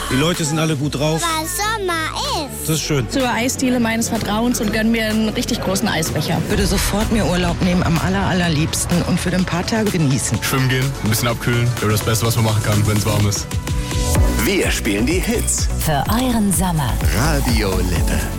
Die Leute sind alle gut drauf. Weil Sommer ist. Das ist schön. Zur Eisdiele meines Vertrauens und gönn mir einen richtig großen Eisbecher. Würde sofort mir Urlaub nehmen, am allerliebsten und für ein paar Tage genießen. Schwimmen gehen, ein bisschen abkühlen. Wäre das Beste, was man machen kann, wenn es warm ist. Wir spielen die Hits. Für euren Sommer. Radio Lippe.